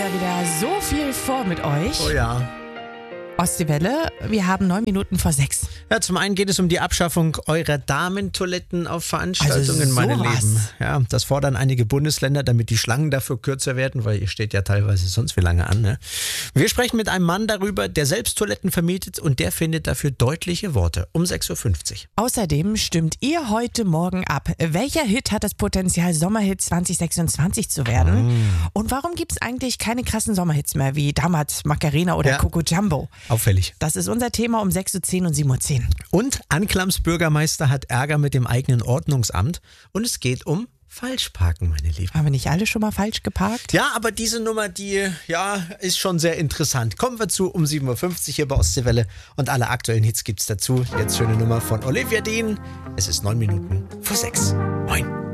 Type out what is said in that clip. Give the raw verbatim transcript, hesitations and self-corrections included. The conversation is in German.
ja wieder so viel vor mit euch. Oh ja. Ostseewelle, wir haben neun Minuten vor sechs. Ja, zum einen geht es um die Abschaffung eurer Damentoiletten auf Veranstaltungen, Also meine sowas. Lieben. Ja, das fordern einige Bundesländer, damit die Schlangen dafür kürzer werden, weil ihr steht ja teilweise sonst wie lange an. Ne? Wir sprechen mit einem Mann darüber, der selbst Toiletten vermietet und der findet dafür deutliche Worte. Um sechs Uhr fünfzig. Außerdem stimmt ihr heute Morgen ab. Welcher Hit hat das Potenzial, Sommerhit zwanzig sechsundzwanzig zu werden? Mm. Und warum gibt es eigentlich keine krassen Sommerhits mehr, wie damals Macarena oder Ja. Coco Jumbo? Auffällig. Das ist unser Thema um sechs Uhr zehn und sieben Uhr zehn. Und Anklams Bürgermeister hat Ärger mit dem eigenen Ordnungsamt und es geht um Falschparken, meine Lieben. Haben wir nicht alle schon mal falsch geparkt? Ja, aber diese Nummer, die ja, ist schon sehr interessant. Kommen wir zu um sieben Uhr fünfzig hier bei Ostseewelle und alle aktuellen Hits gibt's dazu. Jetzt schöne Nummer von Olivia Dean. Es ist neun Minuten vor sechs. Moin.